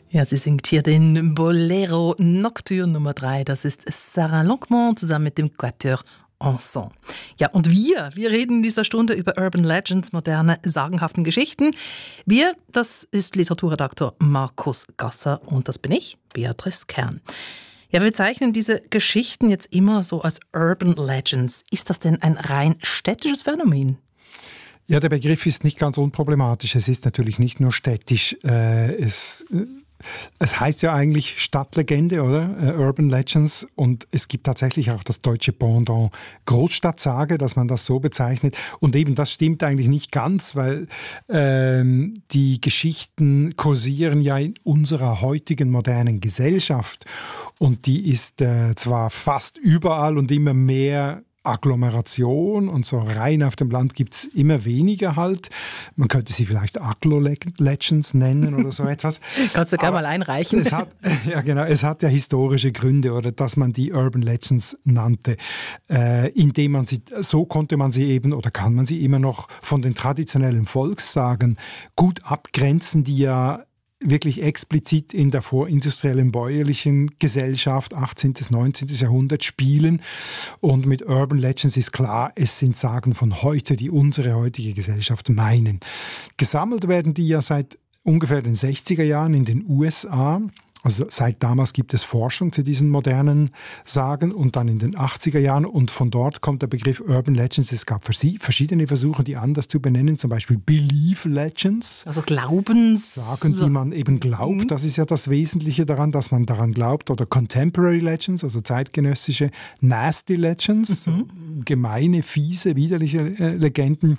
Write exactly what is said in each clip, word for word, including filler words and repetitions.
Ja, sie singt hier den Bolero Nocturne Nummer drei. Das ist Sarah Longuemont zusammen mit dem Quatuor Ensemble. Ja, und wir, wir reden in dieser Stunde über Urban Legends, moderne, sagenhaften Geschichten. Wir, das ist Literaturredaktor Markus Gasser und das bin ich, Beatrice Kern. Ja, wir bezeichnen diese Geschichten jetzt immer so als Urban Legends. Ist das denn ein rein städtisches Phänomen? Ja, der Begriff ist nicht ganz unproblematisch. Es ist natürlich nicht nur städtisch. Äh, es, äh, es heißt ja eigentlich Stadtlegende, oder? Äh, Urban Legends. Und es gibt tatsächlich auch das deutsche Pendant Großstadtsage, dass man das so bezeichnet. Und eben das stimmt eigentlich nicht ganz, weil ähm, die Geschichten kursieren ja in unserer heutigen modernen Gesellschaft. Und die ist äh, zwar fast überall und immer mehr Agglomeration und so rein auf dem Land gibt es immer weniger halt. Man könnte sie vielleicht Aglo-Legends nennen oder so etwas. Kannst du gerne mal einreichen. Es hat, ja genau, es hat ja historische Gründe, oder dass man die Urban Legends nannte, äh, indem man sie, so konnte man sie eben oder kann man sie immer noch von den traditionellen Volkssagen gut abgrenzen, die ja wirklich explizit in der vorindustriellen bäuerlichen Gesellschaft achtzehnten bis neunzehnten Jahrhundert spielen. Und mit Urban Legends ist klar, es sind Sagen von heute, die unsere heutige Gesellschaft meinen. Gesammelt werden die ja seit ungefähr den sechziger Jahren in den U S A. Also seit damals gibt es Forschung zu diesen modernen Sagen und dann in den achtziger Jahren und von dort kommt der Begriff Urban Legends. Es gab verschiedene Versuche, die anders zu benennen, zum Beispiel Belief Legends. Also Glaubens... Sagen, die man eben glaubt. Das ist ja das Wesentliche daran, dass man daran glaubt. Oder Contemporary Legends, also zeitgenössische Nasty Legends, mhm. gemeine, fiese, widerliche äh, Legenden.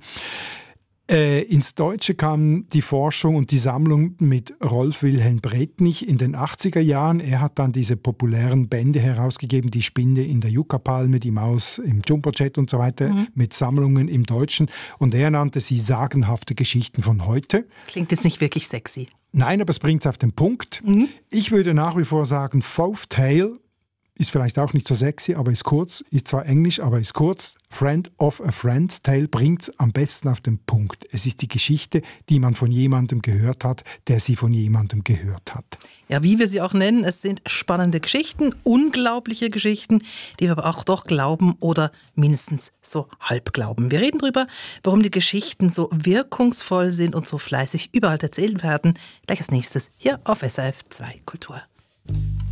Äh, ins Deutsche kam die Forschung und die Sammlung mit Rolf Wilhelm Bretnich in den achtziger Jahren. Er hat dann diese populären Bände herausgegeben, die Spinne in der Yucca-Palme, die Maus im Jumbo-Jet und so weiter, mhm. mit Sammlungen im Deutschen. Und er nannte sie sagenhafte Geschichten von heute. Klingt jetzt nicht wirklich sexy. Nein, aber es bringt es auf den Punkt. Mhm. Ich würde nach wie vor sagen, Folk Tale ist vielleicht auch nicht so sexy, aber ist kurz, ist zwar Englisch, aber ist kurz. Friend of a Friend's Tale bringt es am besten auf den Punkt. Es ist die Geschichte, die man von jemandem gehört hat, der sie von jemandem gehört hat. Ja, wie wir sie auch nennen, es sind spannende Geschichten, unglaubliche Geschichten, die wir aber auch doch glauben oder mindestens so halb glauben. Wir reden darüber, warum die Geschichten so wirkungsvoll sind und so fleißig überall erzählt werden. Gleich als nächstes hier auf S R F zwei Kultur.